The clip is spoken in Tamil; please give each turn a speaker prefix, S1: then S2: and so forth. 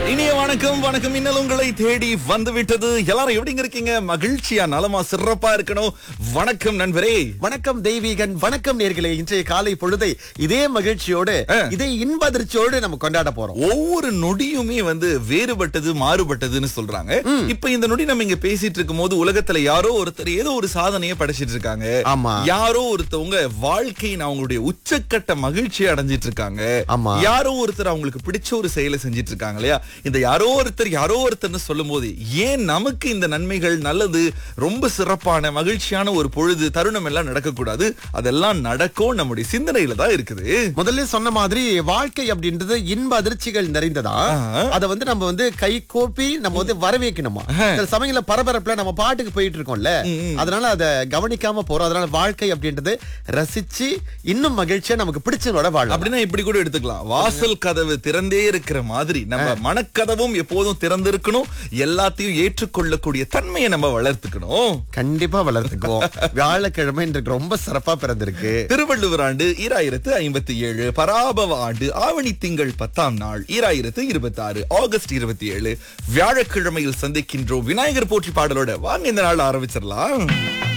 S1: இனிய வணக்கம் வணக்கம். இன்னல் உங்களை தேடி வந்து விட்டது. எல்லாரும் எப்படிங்க இருக்கீங்க? மகிழ்ச்சியா நலமா சிறப்பா இருக்கணும். வணக்கம் நண்பரே.
S2: வணக்கம் தெய்வீகன். வணக்கம் நேர்களே. இன்றைய காலை பொழுதை இதே மகிழ்ச்சியோடு இதே இன்பதிர்ச்சியோடு நம்ம கொண்டாட போறோம்.
S1: ஒவ்வொரு நொடியுமே வேறுபட்டது மாறுபட்டதுன்னு சொல்றாங்க. இப்ப இந்த நொடி நம்ம இங்க பேசிட்டு இருக்கும் போது உலகத்துல யாரோ ஒருத்தர் ஏதோ ஒரு சாதனையை படைச்சிட்டு இருக்காங்க.
S2: ஆமா.
S1: யாரோ ஒருத்தவங்க வாழ்க்கையின் அவங்களுடைய உச்சக்கட்ட மகிழ்ச்சியை அடைஞ்சிட்டு இருக்காங்க.
S2: ஆமா.
S1: யாரோ ஒருத்தர் அவங்களுக்கு பிடிச்ச ஒரு செயலை செஞ்சிட்டு இருக்காங்க இல்லையா? இந்த யாரோ ஒருத்தர்னு சொல்லும் போது ஏன் நமக்கு இந்த நன்மைகள், நல்லது, ரொம்ப சிறப்பான மகிழ்ச்சியான ஒரு பொழுது தருணம் எல்லாம் நடக்கக்கூடாது? அதெல்லாம் நடக்கும் நம்முடைய சிந்தனையில தான் இருக்குது.
S2: முதல்ல சொன்ன மாதிரி வாழ்க்கை அப்படின்றது இன்ப அதிர்ச்சிகள் நிறைந்ததா. அத நம்ம கை கோப்பி நம்ம வரவேற்கணுமா. சில சமயங்கள பரபரப்புல நம்ம பாட்டுக்கு போயிட்டு இருக்கோம்ல, அதனால அத கவனிக்காம போறோம். அதனால வாழ்க்கை அப்படின்றது ரசிச்சு இன்னும் மகிழ்ச்சியா நமக்கு பிடிச்சதோட வாழலாம்.
S1: அப்படின்னா இப்படி கூட எடுத்துக்கலாம். வாசல் கதவு திறந்தே இருக்கிற மாதிரி நம்ம மனக்கதவும் எப்போதும் திறந்திருக்கணும். எல்லாத்தையும் ஏற்றுக்கொள்ளக்கூடிய தன்மையை நம்ம வளர்த்துக்கணும்.
S2: கண்டிப்பா வளர்த்துக்குவோம். வியாழக்கிழமை இன்றைக்கு ரொம்ப சிறப்பா பிறந்திருக்கு.
S1: திருவள்ளுவர் ஆண்டு 2057, பராபவ ஆண்டு ஆவணி திங்கள் 10ஆம் நாள் 2026 ஆகஸ்ட் 27 வியாழக்கிழமையில் சந்திக்கின்றோம். விநாயகர் போற்றி பாடலோட வாங்க இந்த நாள் ஆரம்பிச்சிடலாம்.